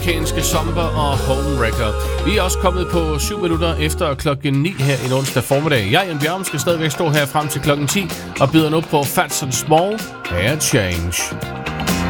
amerikanske Zomba og Homewrecker. Vi er også kommet på 7 minutter efter klokken 9 her en onsdag formiddag. Jeg, Jan Bjerrum, skal stadigvæk stå her frem til klokken 10 og byder nu på Fats and Small Hair Change.